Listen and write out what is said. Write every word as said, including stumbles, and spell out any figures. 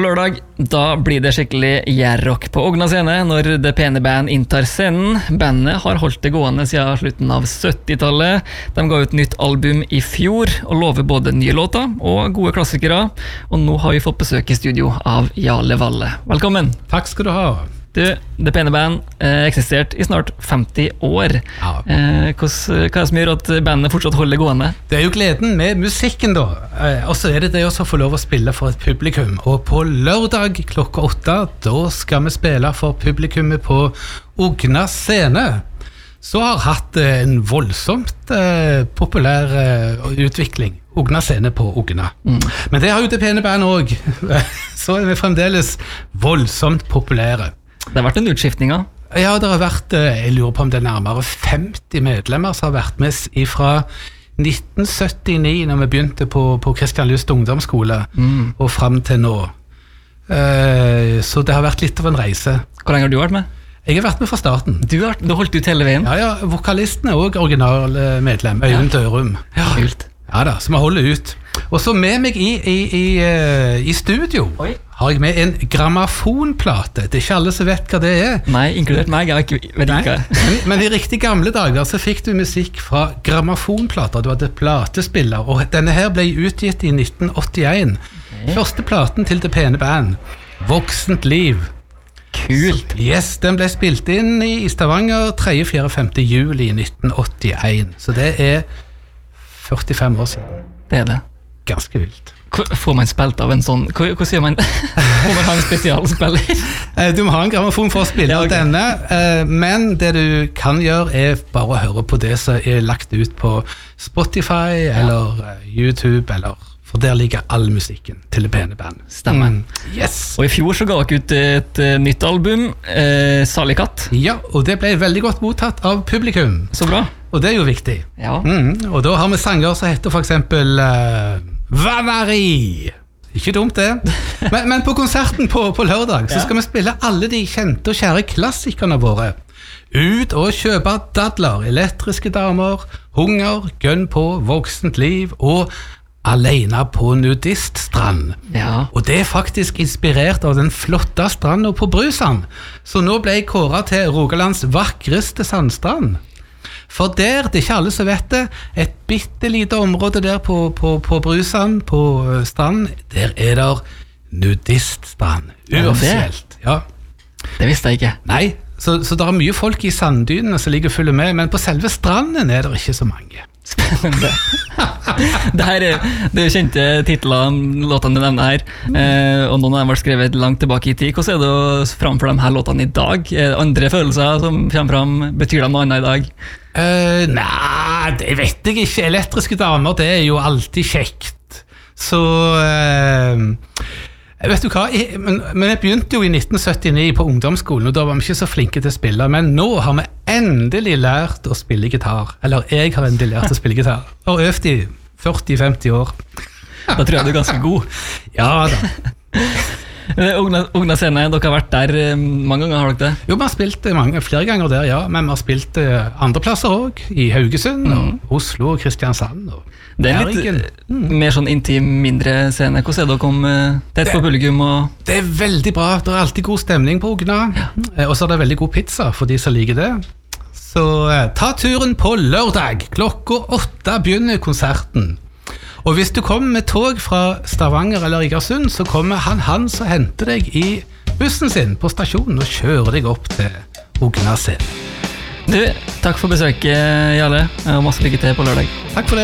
lørdag, da blir det skikkelig jærrock på Ogna scene når Det Pene Band inntar scenen. Bandet har holdt det gående siden slutten av syttitallet. De ga ut nytt album i fjor og lover både nye låter og gode klassikere. Og nå har vi fått besøk i studio av Jarle Valle. Velkommen. Takk skal du ha. Du, Det Pene Band eh, eksistert i snart femti år. Ja. Eh, hos, hva er det som gjør at bandet fortsatt holder gående? Det er jo gleden med musikken da, eh, og så er det det å få lov å spille for et publikum. Og på lørdag klokka åtte, da skal vi spille for publikummet på Ogna scene. Så har hatt eh, en voldsomt eh, populær eh, utvikling. Ogna scene på Ogna. Mm. Men det har jo Det Pene Band også. Så er vi fremdeles voldsomt populære. Det har vært en utskiftning, ja. Ja, det har vært, jeg lurer på om det er nærmere femti medlemmer som har vært med fra nitten syttini, når vi begynte på, på Kristian Lyst ungdomsskole, mm. og frem til nå. Uh, så det har vært litt av en reise. Hvor lenge har du vært med? Jeg har vært med fra starten. Du har, du har holdt ut hele veien? Ja, ja, vokalisten er også originalmedlem, Øyvind ja. Dørum. Ja, kult. Ja da, så vi holder ut. Og så med meg i, i, i, uh, i studio Oi. Har jeg med en grammofonplate. Det er ikke alle som vet hva det er. Nei, inkludert meg, jeg vet ikke. men, men i riktig gamle dager så fikk du musikk fra grammofonplater. Du hadde platespiller, og denne her ble utgitt i nitten åttien. Okay. Første platen til Det Pene Band, Voksent Liv. Kult. Så, yes, den ble spilt inn i Stavanger tredje, fjerde, femte juli nitten åttien. Så det er førtifem år siden. Det er det. Ganske vilt. Får man spilt av en sånn, hva, hva sier man? Får man ha en spesialspiller? Du må ha en grammofon for å spille ja, okay. denne, men det du kan gjøre er bare å høre på det som er lagt ut på Spotify ja. Eller YouTube, eller, for der ligger all musikken til Det Pene Band. Stemmer. Mm. Yes. Og i fjor så ga dere ut et, et nytt album, eh, Salig Katt. Ja, og det ble veldig godt mottatt av publikum. Så bra. Og det er jo viktig. Ja. Mm. Og da har vi sanger som heter for eksempel uh, Vannari. Ikke dumt det. Men, men på konserten på, på lørdag så skal vi spille alle de kjente og kjære klassikerne våre. Ut og kjøpe dadler, elektriske damer, hunger, gønn på, voksent liv og alene på nudiststrand. Ja. Og det er faktisk inspirert av den flotte stranden på Brusand. Så nå ble jeg kåret til Rogalands vakreste sandstrand. For der, det er ikke alle som vet det, et bittelite område der på, på, på Brusand, på strand, der er der nudiststrand. Uoffisielt. Ja. Det visste jeg ikke. Nei, så, så det er mye folk i sanddynene som ligger fulle med, men på selve stranden er det ikke så mange. Spennende. Det her er, det er kjente titler låtene du nevner her, eh, og noen av dem var skrevet langt tilbake i tid. Hvordan er det å framføre de her låtene i dag? Er det andre følelser som kommer fram? Betyr de noe annet i dag? Uh, nei, det vet jeg ikke. Elektriske damer, det er jo alltid kjekt. Så uh, vet du hva, jeg, men, men jeg begynte jo i nitten syttini på ungdomsskolen, og da var vi ikke så flinke til å spille, men nå har vi endelig lært å spille gitar. Eller jeg har endelig lært å spille gitar. Og øvd i førti til femti år. Da tror jeg du er ganske god. Ja da. Ogna, Ogna scene, dere har vært der mange ganger, har dere det? Jo, vi har spilt mange, flere ganger der, ja, men vi har spilt uh, andre plasser også, i Haugesund, mm. og Oslo og Kristiansand. Og det er litt mm. mer sånn intim, mindre scene. Hvordan er det å komme tett på publikum? Og det er veldig bra, det er alltid god stemning på Ogna, ja. uh, og så er det veldig god pizza for de som liker det. Så uh, ta turen på lørdag, klokka åtte begynner konserten. Og hvis du kommer med tog fra Stavanger eller Egersund, så kommer han Hans og henter deg i bussen sin på stasjonen og kjører deg opp til Ogna scene. Du, takk for besøket, Jarle, og masse lykke til på lørdag. Takk for det.